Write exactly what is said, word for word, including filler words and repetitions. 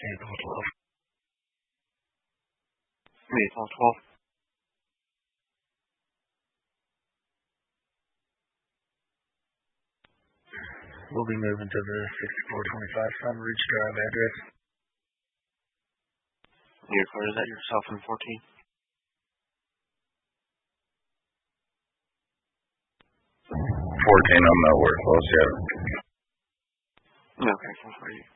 Maple twelve. Maple twelve. We'll be moving to the sixty-four twenty-five Sunridge Drive address. Your car is at yourself in fourteen? fourteen, I'm nowhere close yet. Okay, for you.